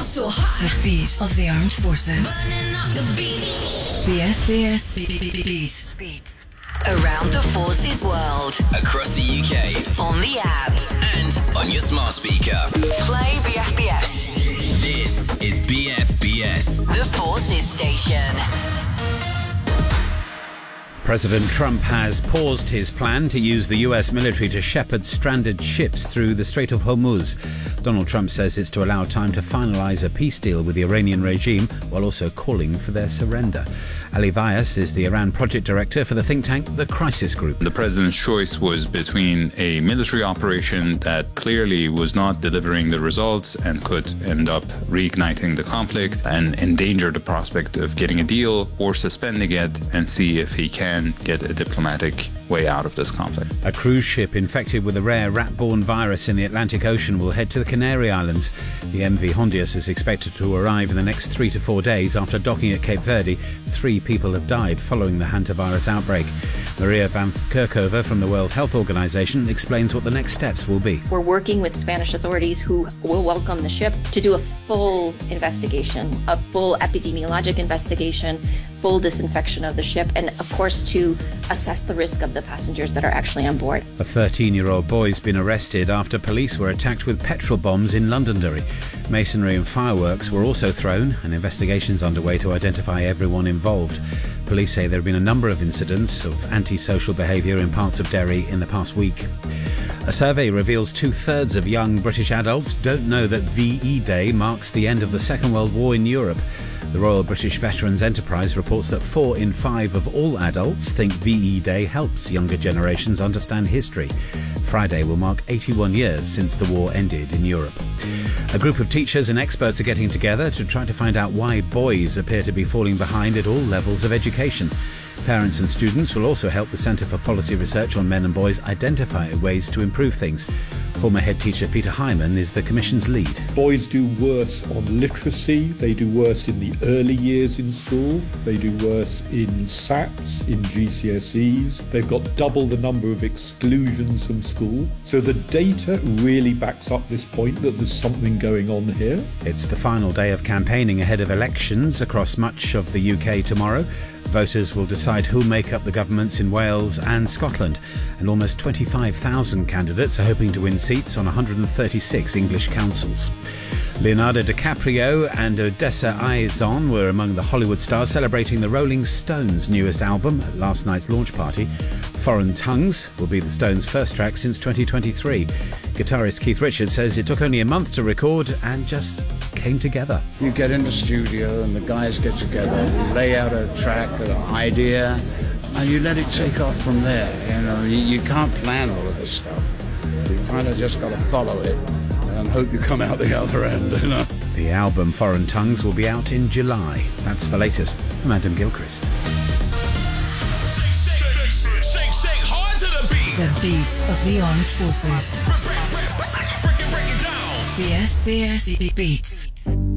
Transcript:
so hot. The beat of the armed forces. Burning up the beat. The SBS Beats. Around the Forces world. Across the UK. On the app. And on your smart speaker. Play BFBS. This is BFBS. The Forces station. President Trump has paused his plan to use the US military to shepherd stranded ships through the Strait of Hormuz. Donald Trump says it's to allow time to finalise a peace deal with the Iranian regime while also calling for their surrender. Ali Vyas is the Iran project director for the think tank The Crisis Group. The president's choice was between a military operation that clearly was not delivering the results and could end up reigniting the conflict and endanger the prospect of getting a deal, or suspending it and see if he can get a diplomatic way out of this conflict. A cruise ship infected with a rare rat-borne virus in the Atlantic Ocean will head to the Canary Islands. The MV Hondius is expected to arrive in the next 3 to 4 days. After docking at Cape Verde, 3 people have died following the hantavirus outbreak. Maria van Kerkhove from the World Health Organization explains what the next steps will be. We're working with Spanish authorities who will welcome the ship to do a full investigation, a full epidemiologic investigation, full disinfection of the ship, and of course to assess the risk of the passengers that are actually on board. A 13-year-old boy's been arrested after police were attacked with petrol bombs in Londonderry. Masonry and fireworks were also thrown, and investigations underway to identify everyone involved. Police say there have been a number of incidents of antisocial behaviour in parts of Derry in the past week. A survey reveals 2/3 of young British adults don't know that VE Day marks the end of the Second World War in Europe. The Royal British Veterans Enterprise reports that 4 in 5 of all adults think VE Day helps younger generations understand history. Friday will mark 81 years since the war ended in Europe. A group of teachers and experts are getting together to try to find out why boys appear to be falling behind at all levels of education. Parents and students will also help the Centre for Policy Research on Men and Boys identify ways to improve things. Former head teacher Peter Hyman is the Commission's lead. Boys do worse on literacy, they do worse in the early years in school, they do worse in SATs, in GCSEs, they've got double the number of exclusions from school. So the data really backs up this point that there's something going on here. It's the final day of campaigning ahead of elections across much of the UK tomorrow. Voters will decide who'll make up the governments in Wales and Scotland, and almost 25,000 candidates are hoping to win seats on 136 English councils. Leonardo DiCaprio and Odessa Aizon were among the Hollywood stars celebrating the Rolling Stones' newest album at last night's launch party. Foreign Tongues will be the Stones' first track since 2023. Guitarist Keith Richards says it took only a month to record and just came together. You get in the studio and the guys get together, lay out a track, an idea, and you let it take off from there. You know, you can't plan all of this stuff. You kind of just got to follow it and hope you come out the other end, you know. The album Foreign Tongues will be out in July. That's the latest. I'm Adam Gilchrist. Shake hard to the beat. The beat of the armed forces. Break it down. The FBS Beats.